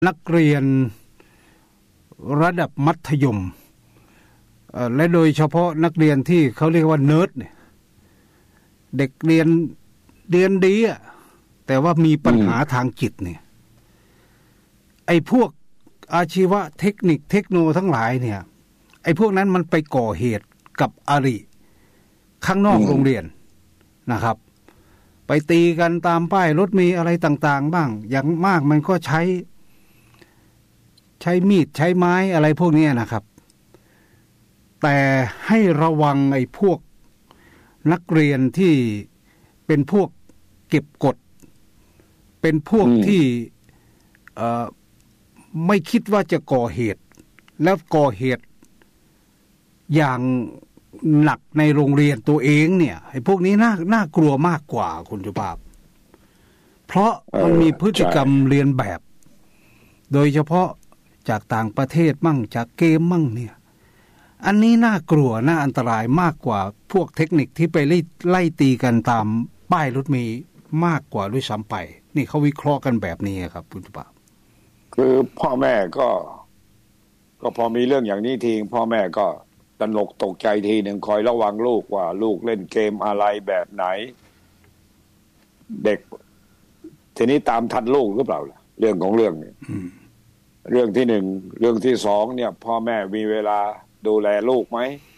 นักเรียนระดับมัธยมและโดยเฉพาะนักเรียนที่เขาเรียกว่าเนิร์ดเนี่ยเด็กเรียนดีอ่ะแต่ว่ามีปัญหาทางจิตเนี่ยไอ้พวกอาชีวะเทคนิคเทคโนทั้งหลายเนี่ยไอ้พวกนั้นมันไปก่อเหตุกับอริข้างนอกโรงเรียนนะครับไปตีกันตามป้ายรถมีอะไรต่างๆบ้างอย่างมากมันก็ใช้มีดใช้ไม้อะไรพวกนี้นะครับแต่ให้ระวังไอ้พวกนักเรียนที่เป็นพวกเก็บกฎเป็นพวกที่ไม่คิดว่าจะก่อเหตุแล้วก่อเหตุอย่างหนักในโรงเรียนตัวเองเนี่ยไอ้พวกนี้น่ากลัวมากกว่าคุณสุภาพเพราะมันมีพฤติกรรมเรียนแบบโดยเฉพาะจากต่างประเทศมั่งจากเกมมั่งเนี่ยอันนี้น่ากลัวน่าอันตรายมากกว่าพวกเทคนิคที่ไปไล่ตีกันตามป้ายรถเมล์มากกว่าด้วยซ้ำไปนี่เขาวิเคราะห์กันแบบนี้ครับคุณสุภาพคือพ่อแม่ก็พอมีเรื่องอย่างนี้ทีพ่อแม่ก็ตระหนกตกใจทีหนึ่งคอยระวังลูกว่าลูกเล่นเกมอะไรแบบไหนเด็กทีนี้ตามทันลูกหรือเปล่าล่ะเรื่องของเรื่องเนี่ยเรื่องที่หนึ่งเรื่องที่สองเนี่ยพ่อแม่มีเวลาดูแลลูกไหม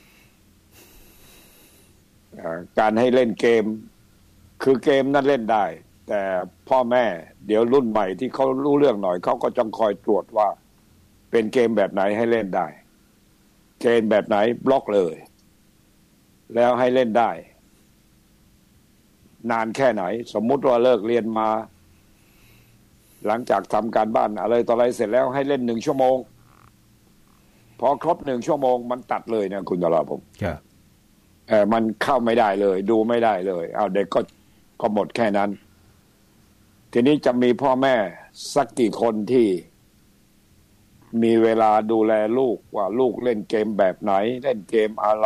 การให้เล่นเกมคือเกมนั้นเล่นได้แต่พ่อแม่เดี๋ยวรุ่นใหม่ที่เขารู้เรื่องหน่อยเขาก็ต้องคอยตรวจว่าเป็นเกมแบบไหนให้เล่นได้เกมแบบไหนบล็อกเลยแล้วให้เล่นได้นานแค่ไหนสมมุติว่าเลิกเรียนมาหลังจากทำการบ้านอะไรต่ออะไรเสร็จแล้วให้เล่น1 ชั่วโมงพอครบ1 ชั่วโมงมันตัดเลยนะคุณตลาผมครับมันเข้าไม่ได้เลยดูไม่ได้เลยเอาเด็กก็หมดแค่นั้นทีนี้จะมีพ่อแม่สักกี่คนที่มีเวลาดูแลลูกว่าลูกเล่นเกมแบบไหนเล่นเกมอะไร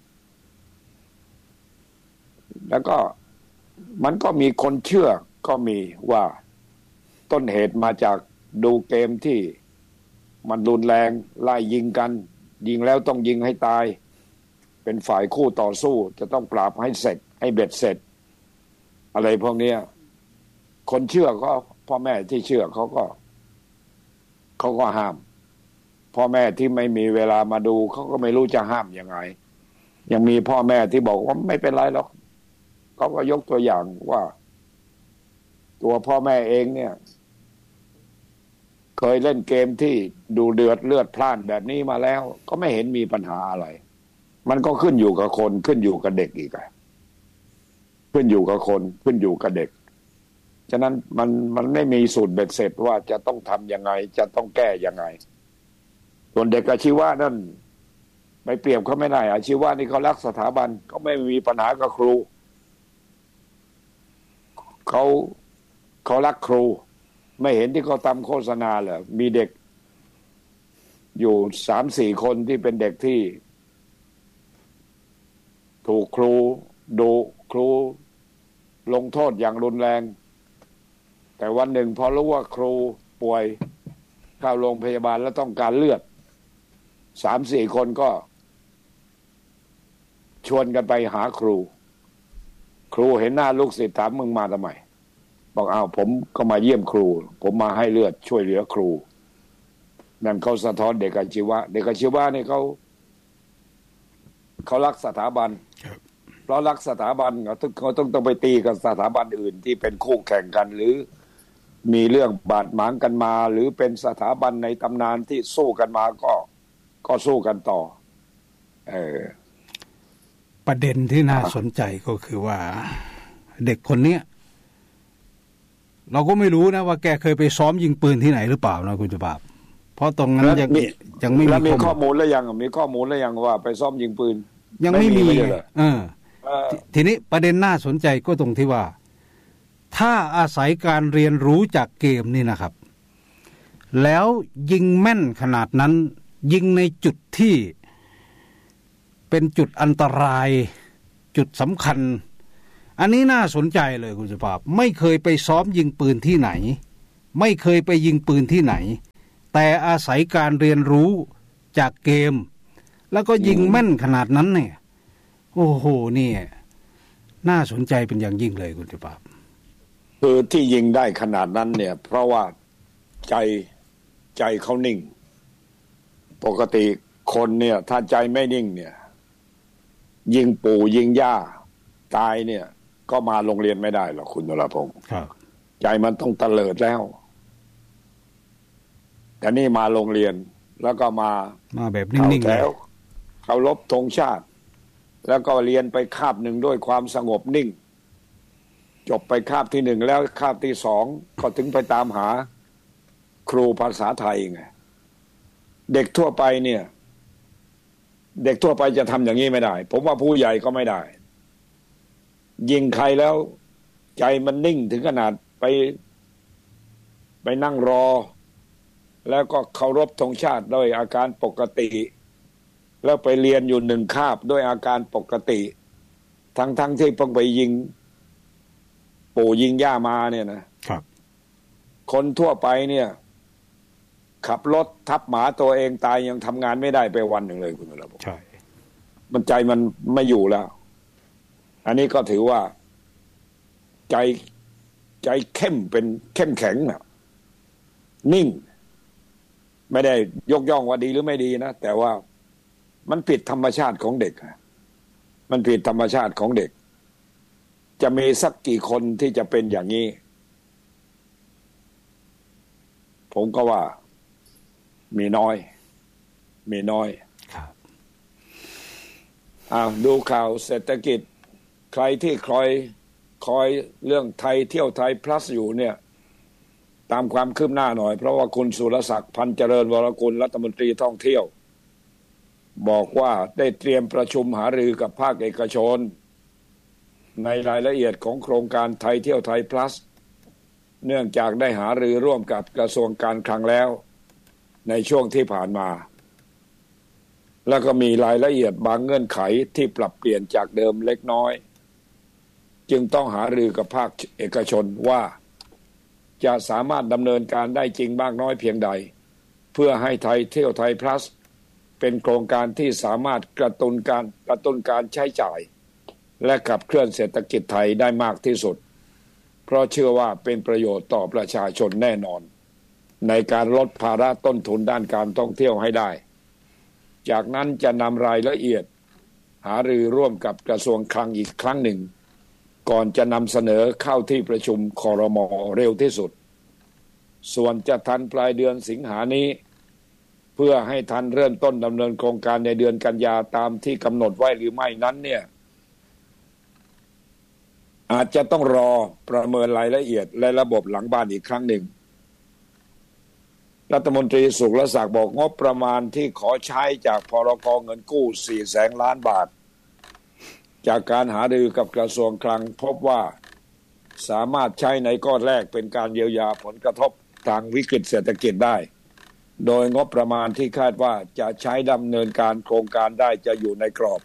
แล้วก็มันก็มีคนเชื่อก็มีว่าต้นเหตุมาจากดูเกมที่มันรุนแรงไล่ยิงกันยิงแล้วต้องยิงให้ตายเป็นฝ่ายคู่ต่อสู้จะต้องปราบให้เสร็จให้เบ็ดเสร็จอะไรพวกนี้คนเชื่อก็พ่อแม่ที่เชื่อเขาก็ห้ามพ่อแม่ที่ไม่มีเวลามาดูเขาก็ไม่รู้จะห้ามยังไงยังมีพ่อแม่ที่บอกว่าไม่เป็นไรหรอกเขาก็ยกตัวอย่างว่าตัวพ่อแม่เองเนี่ยเคยเล่นเกมที่ดูเดือดเลือดพล่านแบบนี้มาแล้วก็ไม่เห็นมีปัญหาอะไรมันก็ขึ้นอยู่กับคนขึ้นอยู่กับเด็กอีกขึ้นอยู่กับคนขึ้นอยู่กับเด็กฉะนั้นมันไม่มีสูตรเบ็ดเสร็จว่าจะต้องทำยังไงจะต้องแก้ยังไงส่วนเด็กอาชีวะนั่นไปเปรียบเขาไม่ได้อาชีวะนี่เขารักสถาบันเขาไม่มีปัญหากับครูเขารักครูไม่เห็นที่เขาทำโฆษณาเหรอมีเด็กอยู่ 3-4 คนที่เป็นเด็กที่ถูกครูดุครูลงโทษอย่างรุนแรงแต่วันหนึ่งพอรู้ว่าครูป่วยเข้าโรงพยาบาลแล้วต้องการเลือด 3-4 คนก็ชวนกันไปหาครูเห็นหน้าลูกศิษย์ถามมึงมาทำไมบอกอ้าวผมก็มาเยี่ยมครูผมมาให้เลือดช่วยเหลือครูนั่นเขาสะท้อนเด็กอาชีวะเด็กอาชีวะนี่เขารักสถาบันเพราะรักสถาบันเขาต้องไปตีกับสถาบันอื่นที่เป็นคู่แข่งกันหรือมีเรื่องบาดหมางกันมาหรือเป็นสถาบันในตำนานที่สู้กันมาก็สู้กันต่อประเด็นที่น่าสนใจก็คือว่าเด็กคนเนี้ยเราก็ไม่รู้นะว่าแกเคยไปซ้อมยิงปืนที่ไหนหรือเปล่านะคุณจุภาพเพราะตรงนั้นยังไม่มีข้อมูลแล้วยังมีข้อมูลแล้วยังว่าไปซ้อมยิงปืนยังไม่มีทีนี้ประเด็นน่าสนใจก็ตรงที่ว่าถ้าอาศัยการเรียนรู้จากเกมนี่นะครับแล้วยิงแม่นขนาดนั้นยิงในจุดที่เป็นจุดอันตรายจุดสำคัญอันนี้น่าสนใจเลยคุณสุภาพไม่เคยไปซ้อมยิงปืนที่ไหนไม่เคยไปยิงปืนที่ไหนแต่อาศัยการเรียนรู้จากเกมแล้วก็ยิงแม่นขนาดนั้นเนี่ยโอ้โหนี่น่าสนใจเป็นอย่างยิ่งเลยคุณจิปาบคือที่ยิงได้ขนาดนั้นเนี่ยเพราะว่าใจเขานิ่งปกติคนเนี่ยถ้าใจไม่นิ่งเนี่ยยิงปู่ยิงย่าตายเนี่ยก็มาโรงเรียนไม่ได้หรอกคุณนรพงศ์ใจมันต้องเตลิดแล้วแต่นี่มาโรงเรียนแล้วก็มาแบบนิ่งๆแล้วเคารพธงชาติแล้วก็เรียนไปคาบหนึ่งด้วยความสงบนิ่งจบไปคาบที่หนึ่งแล้วคาบที่สองก็ถึงไปตามหาครูภาษาไทยไงเด็กทั่วไปเนี่ยเด็กทั่วไปจะทำอย่างนี้ไม่ได้ผมว่าผู้ใหญ่ก็ไม่ได้ยิงใครแล้วใจมันนิ่งถึงขนาดไปนั่งรอแล้วก็เคารพธงชาติด้วยอาการปกติแล้วไปเรียนอยู่หนึ่งคาบด้วยอาการปกติทั้งที่เพิ่งไปยิงปู่ยิงย่ามาเนี่ยนะครับคนทั่วไปเนี่ยขับรถทับหมาตัวเองตายยังทำงานไม่ได้ไปวันหนึ่งเลยคุณระบบใช่มันใจมันไม่อยู่แล้วอันนี้ก็ถือว่าใจเข้มแข็งน่ะนิ่งไม่ได้ยกย่องว่าดีหรือไม่ดีนะแต่ว่ามันผิดธรรมชาติของเด็กมันผิดธรรมชาติของเด็กจะมีสักกี่คนที่จะเป็นอย่างนี้ผมก็ว่ามีน้อยครับดูข่าวเศรษฐกิจใครที่คอยเรื่องไทยเที่ยวไทย plus อยู่เนี่ยตามความคืบหน้าหน่อยเพราะว่าคุณสุรศักดิ์พันเจริญวรกุลรัฐมนตรีท่องเที่ยวบอกว่าได้เตรียมประชุมหารือกับภาคเอกชนในรายละเอียดของโครงการไทยเที่ยวไทย plus เนื่องจากได้หารือร่วมกับกระทรวงการคลังแล้วในช่วงที่ผ่านมาแล้วก็มีรายละเอียดบางเงื่อนไขที่ปรับเปลี่ยนจากเดิมเล็กน้อยจึงต้องหารือกับภาคเอกชนว่าจะสามารถดำเนินการได้จริงมากน้อยเพียงใดเพื่อให้ไทยเที่ยวไทย plus เป็นโครงการที่สามารถกระตุ้นการใช้จ่ายและขับเคลื่อนเศรษฐกิจไทยได้มากที่สุดเพราะเชื่อว่าเป็นประโยชน์ต่อประชาชนแน่นอนในการลดภาระต้นทุนด้านการท่องเที่ยวให้ได้จากนั้นจะนำรายละเอียดหารือร่วมกับกระทรวงคลังอีกครั้งหนึ่งก่อนจะนำเสนอเข้าที่ประชุมครม.เร็วที่สุดส่วนจะทันปลายเดือนสิงหานี้เพื่อให้ทันเริ่มต้นดำเนินโครงการในเดือนกันยาตามที่กำหนดไว้หรือไม่นั้นเนี่ยอาจจะต้องรอประเมินรายละเอียดและระบบหลังบ้านอีกครั้งหนึ่งรัฐมนตรีสุรศักดิ์บอกงบประมาณที่ขอใช้จากพรก.เงินกู้400,000 ล้านบาทจากการหารือกับกระทรวงคลังพบว่าสามารถใช้ในก้อนแรกเป็นการเยียวยาผลกระทบทางวิกฤตเศรษฐกิจได้โดยงบประมาณที่คาดว่าจะใช้ดำเนินการโครงการได้จะอยู่ในกรอบ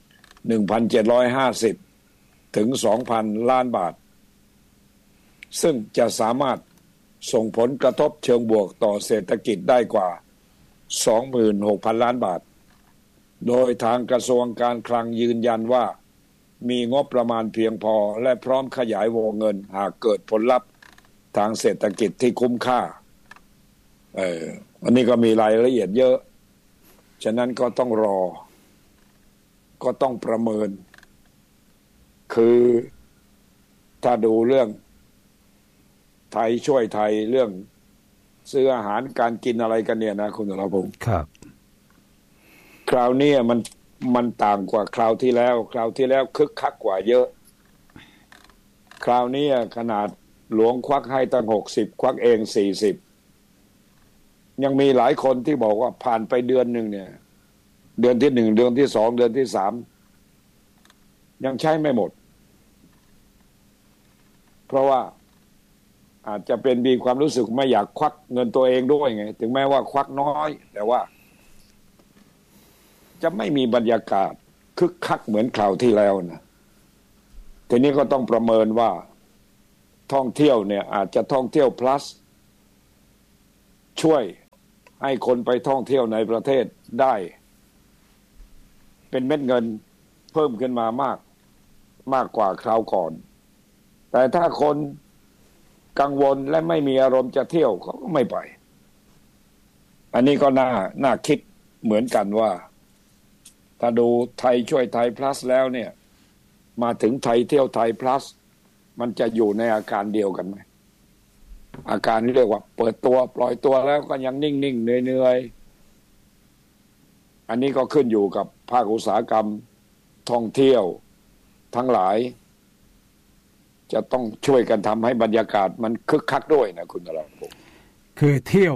1,750 ถึง 2,000 ล้านบาทซึ่งจะสามารถส่งผลกระทบเชิงบวกต่อเศรษฐกิจได้กว่า 26,000 ล้านบาทโดยทางกระทรวงการคลังยืนยันว่ามีงบประมาณเพียงพอและพร้อมขยายวงเงินหากเกิดผลลัพธ์ทางเศรษฐกิจที่คุ้มค่าอันนี้ก็มีรายละเอียดเยอะฉะนั้นก็ต้องรอก็ต้องประเมินคือถ้าดูเรื่องไทยช่วยไทยเรื่องซื้ออาหารการกินอะไรกันเนี่ยนะคุณธนพงศ์ครับคราวนี้มันต่างกว่าคราวที่แล้วคึกคักกว่าเยอะคราวนี้ขนาดหลวงควักให้ตั้ง60ควักเอง40ยังมีหลายคนที่บอกว่าผ่านไปเดือนหนึ่งเนี่ยเดือนที่1เดือนที่2เดือนที่3ยังใช้ไม่หมดเพราะว่าอาจจะเป็นมีความรู้สึกไม่อยากควักเงินตัวเองด้วยไงถึงแม้ว่าควักน้อยแต่ว่าจะไม่มีบรรยากาศคึกคักเหมือนคราวที่แล้วนะทีนี้ก็ต้องประเมินว่าท่องเที่ยวเนี่ยอาจจะท่องเที่ยว plus ช่วยให้คนไปท่องเที่ยวในประเทศได้เป็นเม็ดเงินเพิ่มขึ้นมามากกว่าคราวก่อนแต่ถ้าคนกังวลและไม่มีอารมณ์จะเที่ยวเขาก็ไม่ไปอันนี้ก็น่าคิดเหมือนกันว่าถ้าดูไทยช่วยไทย plus แล้วเนี่ยมาถึงไทยเที่ยวไทย plus มันจะอยู่ในอาการเดียวกันไหมอาการเรียกว่าเปิดตัวปล่อยตัวแล้วก็ยังนิ่งๆเหนื่อยๆอันนี้ก็ขึ้นอยู่กับภาคอุตสาหกรรมท่องเที่ยวทั้งหลายจะต้องช่วยกันทำให้บรรยากาศมันคึกคักด้วยนะคุณนราพงศ์คือเที่ยว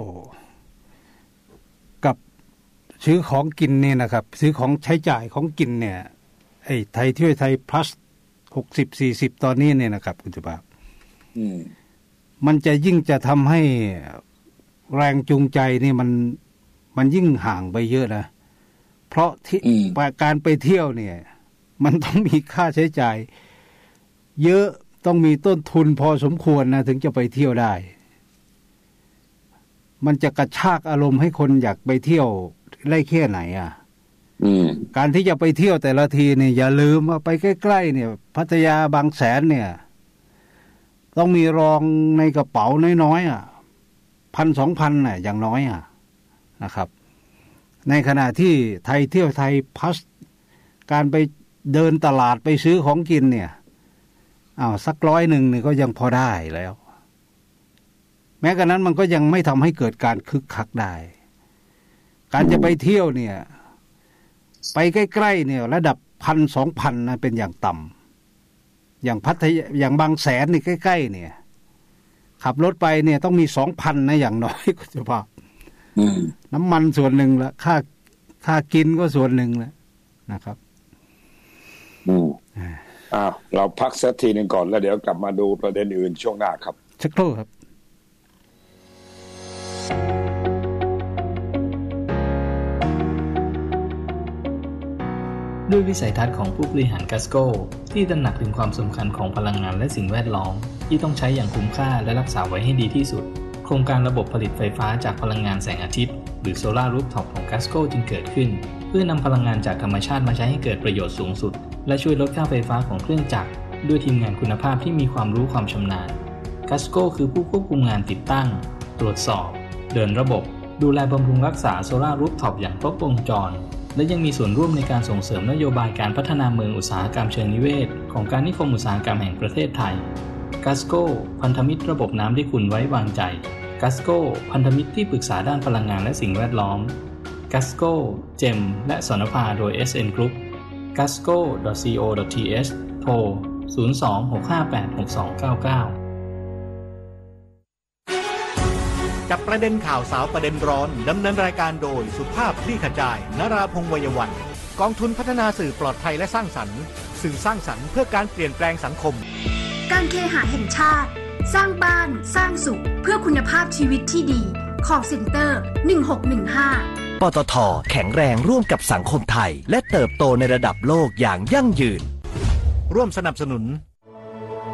กับซื้อของกินเนี่ยนะครับซื้อของใช้จ่ายของกินเนี่ยไอ้ไทยเที่ยวไทย plus 60-40ตอนนี้เนี่ยนะครับคุณสุภาพมันจะยิ่งจะทำให้แรงจูงใจนี่มันยิ่งห่างไปเยอะนะเพราะที่การไปเที่ยวเนี่ยมันต้องมีค่าใช้จ่ายเยอะต้องมีต้นทุนพอสมควรนะถึงจะไปเที่ยวได้มันจะกระชากอารมณ์ให้คนอยากไปเที่ยวได้แค่ไหนอ่ะการที่จะไปเที่ยวแต่ละทีเนี่ยอย่าลืมว่าไปใกล้ๆเนี่ยพัทยาบางแสนเนี่ยต้องมีรองในกระเป๋าน้อยๆอ่ะ 1,000-2,000 น่ะอย่างน้อยอ่ะนะครับในขณะที่ไทยเที่ยวไทยพัสการไปเดินตลาดไปซื้อของกินเนี่ยสัก100เนี่ยก็ยังพอได้แล้วแม้กระนั้นมันก็ยังไม่ทำให้เกิดการคึกคักได้การจะไปเที่ยวเนี่ยไปใกล้ๆเนี่ยระดับ 1,000-2,000 นะเป็นอย่างต่ำอย่างพัทยาอย่างบางแสนนี่ใกล้ๆเนี่ยขับรถไปเนี่ยต้องมี 2,000 นะอย่างน้อยคุณสุภาพน้ำมันส่วนหนึ่งละค่ากินก็ส่วนหนึ่งแล้วนะครับเราพักสักทีหนึ่งก่อนแล้วเดี๋ยวกลับมาดูประเด็นอื่นช่วงหน้าครับสักครู่ครับด้วยวิสัยทัศน์ของผู้บริหารกัสโก้ที่ตระหนักถึงความสำคัญของพลังงานและสิ่งแวดล้อมที่ต้องใช้อย่างคุ้มค่าและรักษาไว้ให้ดีที่สุดโครงการระบบผลิตไฟฟ้าจากพลังงานแสงอาทิตย์หรือโซลาร์รูฟท็อปของกัสโก้จึงเกิดขึ้นเพื่อนำพลังงานจากธรรมชาติมาใช้ให้เกิดประโยชน์สูงสุดและช่วยลดค่าไฟฟ้าของเครื่องจักรด้วยทีมงานคุณภาพที่มีความรู้ความชำนาญกัสโก้คือผู้ควบคุมงานติดตั้งตรวจสอบเดินระบบดูแลบำรุงรักษาโซลาร์รูฟท็อปอย่างครบวงจรและยังมีส่วนร่วมในการส่งเสริมนโยบายการพัฒนาเมืองอุตสาหกรรมเชิงนิเวศของการนิคมอุตสาหกรรมแห่งประเทศไทยกัสโก้พันธมิตรระบบน้ำที่คุณไว้วางใจกัสโก้พันธมิตรที่ปรึกษาด้านพลังงานและสิ่งแวดล้อมกัสโก้เจมและสนภาโดย SN Group gasco.co.th โทร 02-658-6299 จับประเด็นข่าวสาวประเด็นร้อนดำเนินรายการโดยสุภาพคลี่ขจายนราพงษ์ วัยวันกองทุนพัฒนาสื่อปลอดภัยและสร้างสรรค์สื่อสร้างสรรค์เพื่อการเปลี่ยนแปลงสังคมการเคหะแห่งชาติสร้างบ้านสร้างสุขเพื่อคุณภาพชีวิตที่ดีcall center 1615 ปตท.แข็งแรงร่วมกับสังคมไทยและเติบโตในระดับโลกอย่างยั่งยืนร่วมสนับสนุน